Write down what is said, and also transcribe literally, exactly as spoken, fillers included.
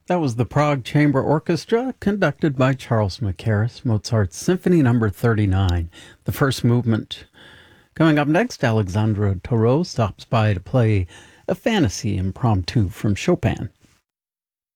That was the Prague Chamber Orchestra, conducted by Charles Mackerras, Mozart's Symphony Number thirty-nine, the first movement. Coming up next, Alexandra Taureau stops by to play a fantasy impromptu from Chopin.